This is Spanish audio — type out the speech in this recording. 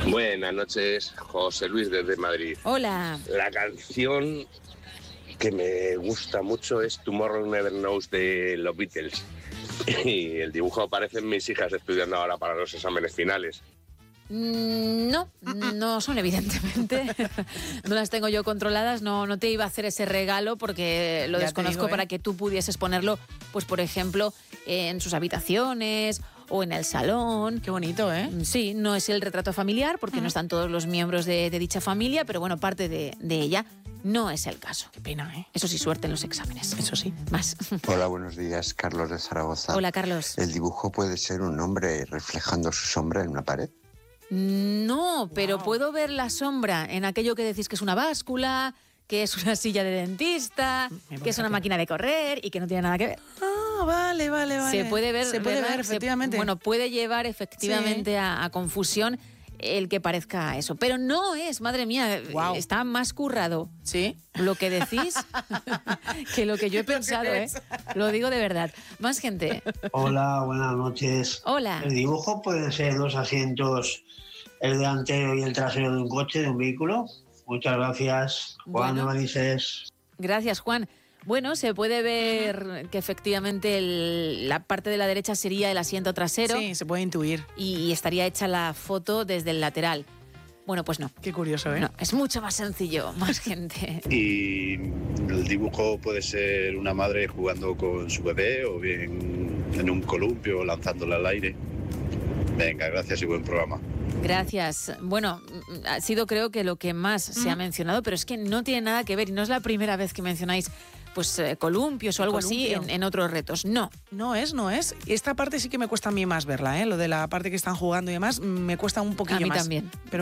Buenas noches, José Luis desde Madrid. Hola. La canción que me gusta mucho es Tomorrow Never Knows de los Beatles. Y el dibujo aparecen mis hijas estudiando ahora para los exámenes finales. No son evidentemente. No las tengo yo controladas, no te iba a hacer ese regalo porque lo Ya desconozco te digo, para que tú pudieses ponerlo, pues por ejemplo, en sus habitaciones o en el salón. Qué bonito, ¿eh? Sí, no es el retrato familiar porque no están todos los miembros de dicha familia, pero bueno, parte de ella. No es el caso. Qué pena, ¿eh? Eso sí, suerte en los exámenes. Eso sí. Más. Hola, buenos días, Carlos de Zaragoza. Hola, Carlos. ¿El dibujo puede ser un hombre reflejando su sombra en una pared? No, pero puedo ver la sombra en aquello que decís que es una báscula, que es una silla de dentista, que es una máquina de correr y que no tiene nada que ver. Ah, vale. Se puede ver, Se puede ¿verdad? ver, efectivamente. Bueno, puede llevar efectivamente a confusión el que parezca eso. Pero no es, madre mía, está más currado. ¿Sí? Lo que decís que lo que yo he pensado, ¿eh? Lo digo de verdad. Más gente. Hola, buenas noches. Hola. El dibujo puede ser dos asientos, el delantero y el trasero de un coche, de un vehículo. Muchas gracias. Juan de Manises. Gracias, Juan. Bueno, se puede ver que efectivamente la parte de la derecha sería el asiento trasero. Sí, se puede intuir. Y estaría hecha la foto desde el lateral. Bueno, pues no. Qué curioso, ¿eh? No, es mucho más sencillo, más gente. Y el dibujo puede ser una madre jugando con su bebé o bien en un columpio lanzándole al aire. Venga, gracias y buen programa. Gracias. Bueno, ha sido creo que lo que más se ha mencionado, pero es que no tiene nada que ver y no es la primera vez que mencionáis pues columpios o algo así en otros retos. No. No es. Esta parte sí que me cuesta a mí más verla, ¿eh? Lo de la parte que están jugando y demás, me cuesta un poquillo más. A mí también. Pero